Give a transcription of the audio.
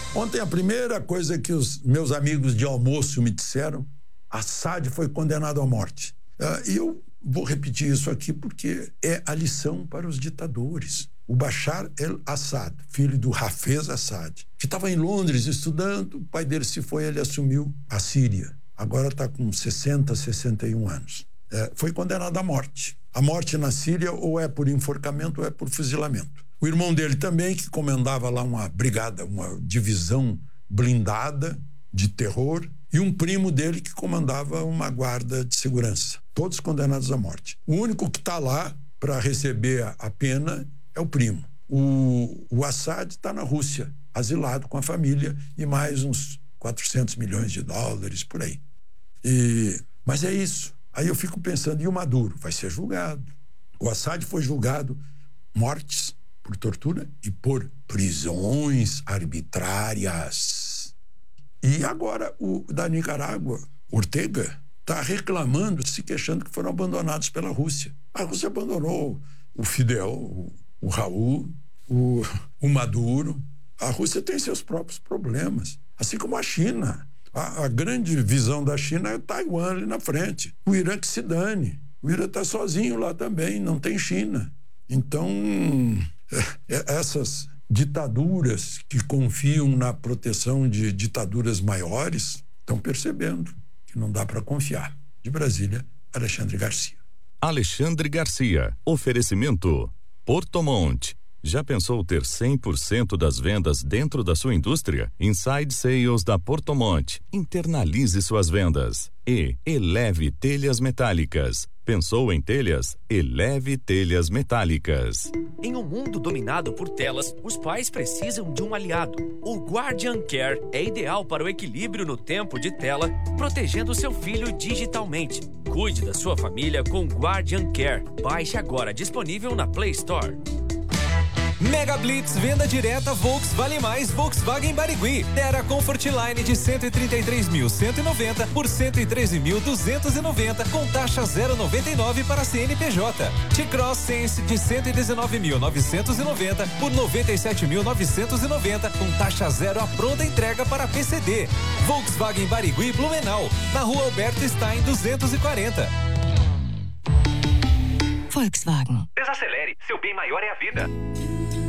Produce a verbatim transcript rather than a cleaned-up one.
Ontem a primeira coisa que os meus amigos de almoço me disseram, Assad foi condenado à morte. E eu vou repetir isso aqui porque é a lição para os ditadores. O Bashar el-Assad, filho do Hafez Assad, que estava em Londres estudando, o pai dele se foi, ele assumiu a Síria. Agora está com sessenta, sessenta e um anos. É, foi condenado à morte. A morte na Síria ou é por enforcamento ou é por fuzilamento. O irmão dele também, que comandava lá uma brigada, uma divisão blindada de terror, e um primo dele que comandava uma guarda de segurança. Todos condenados à morte. O único que está lá para receber a, a pena é o primo. O, o Assad está na Rússia, asilado com a família e mais uns quatrocentos milhões de dólares, por aí. E, mas é isso. Aí eu fico pensando, e o Maduro? Vai ser julgado. O Assad foi julgado mortes por tortura e por prisões arbitrárias. E agora o da Nicarágua, Ortega, está reclamando, se queixando que foram abandonados pela Rússia. A Rússia abandonou o Fidel, o, o Raul, o, o Maduro. A Rússia tem seus próprios problemas, assim como a China. A, a grande visão da China é Taiwan ali na frente. O Irã que se dane. O Irã está sozinho lá também, não tem China. Então, é, é, essas ditaduras que confiam na proteção de ditaduras maiores estão percebendo que não dá para confiar. De Brasília, Alexandre Garcia. Alexandre Garcia. Oferecimento Porto Monte. Já pensou ter cem por cento das vendas dentro da sua indústria? Inside Sales da Porto Monte. Internalize suas vendas. E Eleve Telhas Metálicas. Pensou em telhas? Eleve Telhas Metálicas. Em um mundo dominado por telas, os pais precisam de um aliado. O Guardian Care é ideal para o equilíbrio no tempo de tela, protegendo seu filho digitalmente. Cuide da sua família com Guardian Care. Baixe agora, disponível na Play Store. Mega Blitz, venda direta Volks Vale Mais Volkswagen Barigui. Terra Comfort Line de cento e trinta e três mil cento e noventa por cento e treze mil duzentos e noventa com taxa zero vírgula noventa e nove para C N P J. T-Cross Sense de cento e dezenove mil novecentos e noventa por noventa e sete mil novecentos e noventa com taxa zero a pronta entrega para P C D. Volkswagen Barigui Blumenau, na Rua Alberto Stein duzentos e quarenta. Volkswagen. Desacelere, seu bem maior é a vida.